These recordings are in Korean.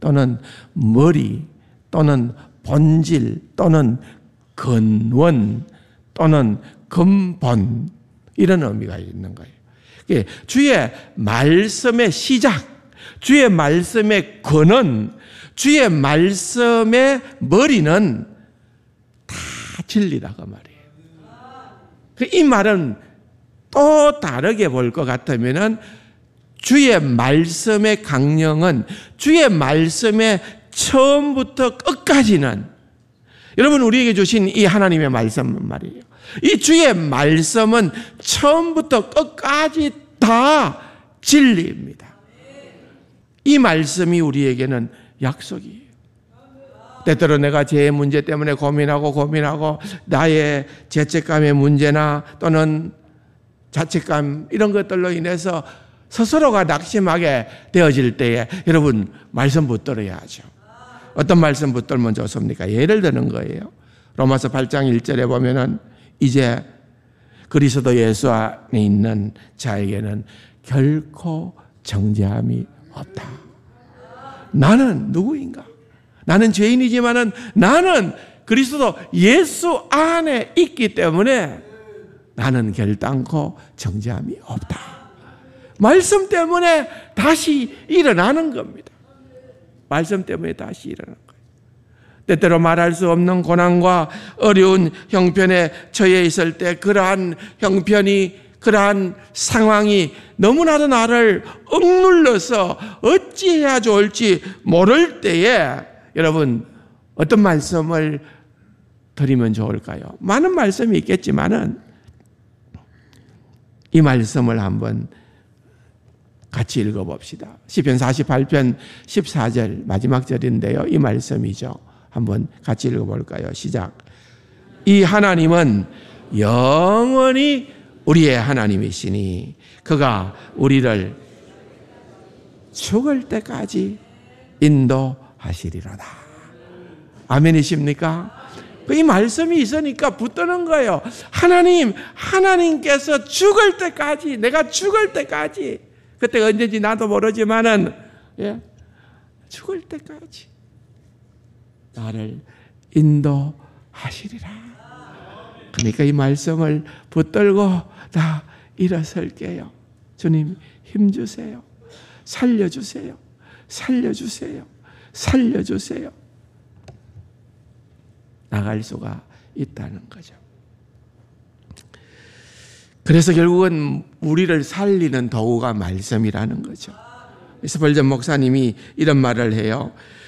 또는 머리 또는 본질 또는 근원 또는 근본 이런 의미가 있는 거예요. 주의 말씀의 시작, 주의 말씀의 근원, 주의 말씀의 머리는 다 진리다 그 말이에요. 이 말은 또 다르게 볼 것 같으면은 주의 말씀의 강령은 주의 말씀의 처음부터 끝까지는 여러분 우리에게 주신 이 하나님의 말씀 말이에요. 이 주의 말씀은 처음부터 끝까지 다 진리입니다. 이 말씀이 우리에게는 약속이에요. 때때로 내가 제 문제 때문에 고민하고 나의 죄책감의 문제나 또는 자책감 이런 것들로 인해서 스스로가 낙심하게 되어질 때에 여러분 말씀 붙들어야 하죠. 어떤 말씀 붙들면 좋습니까? 예를 드는 거예요. 로마서 8장 1절에 보면은 이제 그리스도 예수 안에 있는 자에게는 결코 정죄함이 없다. 나는 누구인가? 나는 죄인이지만은 나는 그리스도 예수 안에 있기 때문에 나는 결단코 정죄함이 없다. 말씀 때문에 다시 일어나는 겁니다. 말씀 때문에 다시 일어나는 거예요. 때때로 말할 수 없는 고난과 어려운 형편에 처해 있을 때 그러한 형편이 그러한 상황이 너무나도 나를 억눌러서 어찌해야 좋을지 모를 때에 여러분 어떤 말씀을 드리면 좋을까요? 많은 말씀이 있겠지만은 이 말씀을 한번 같이 읽어봅시다. 시편 48편 14절 마지막 절인데요. 이 말씀이죠. 한번 같이 읽어볼까요? 시작. 이 하나님은 영원히 우리의 하나님이시니 그가 우리를 죽을 때까지 인도하시리로다. 아멘이십니까? 이 말씀이 있으니까 붙드는 거예요. 하나님께서 죽을 때까지, 내가 죽을 때까지, 그때가 언제인지 나도 모르지만은, 죽을 때까지 나를 인도하시리라. 그러니까 이 말씀을 붙들고 다 일어설게요. 주님 힘주세요. 살려주세요. 살려주세요. 살려주세요. 나갈 수가 있다는 거죠. 그래서 결국은 우리를 살리는 도구가 말씀이라는 거죠. 스펄전 목사님이 이런 말을 해요.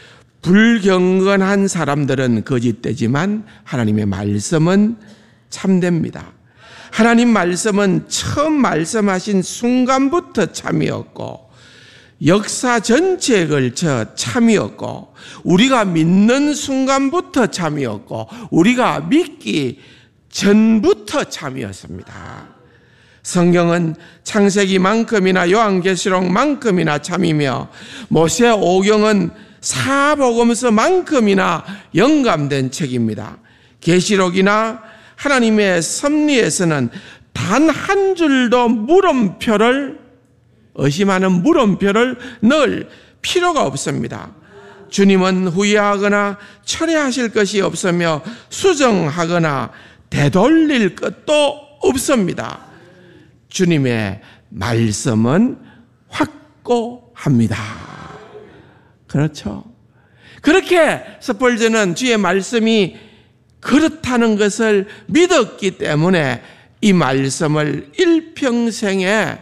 불경건한 사람들은 거짓되지만 하나님의 말씀은 참됩니다. 하나님 말씀은 처음 말씀하신 순간부터 참이었고 역사 전체에 걸쳐 참이었고 우리가 믿는 순간부터 참이었고 우리가 믿기 전부터 참이었습니다. 성경은 창세기만큼이나 요한계시록만큼이나 참이며 모세 오경은 사복음서만큼이나 영감된 책입니다. 계시록이나 하나님의 섭리에서는 단 한 줄도 물음표를 의심하는 물음표를 넣을 필요가 없습니다. 주님은 후회하거나 철회하실 것이 없으며 수정하거나 되돌릴 것도 없습니다. 주님의 말씀은 확고합니다. 그렇죠? 그렇게 스펄전은 주의 말씀이 그렇다는 것을 믿었기 때문에 이 말씀을 일평생에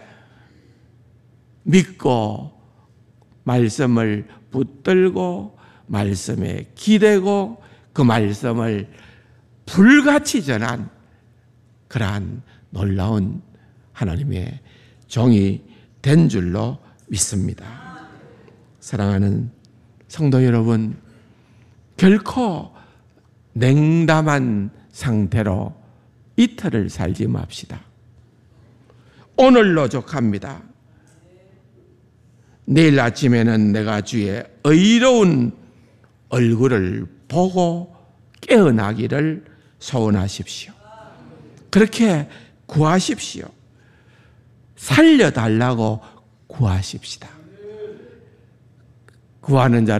믿고 말씀을 붙들고 말씀에 기대고 그 말씀을 불같이 전한 그러한 놀라운 하나님의 종이 된 줄로 믿습니다. 사랑하는 성도 여러분, 결코 냉담한 상태로 이틀을 살지 맙시다. 오늘로 족합니다. 내일 아침에는 내가 주의 의로운 얼굴을 보고 깨어나기를 소원하십시오. 그렇게 구하십시오. 살려달라고 구하십시다. 구하는 자를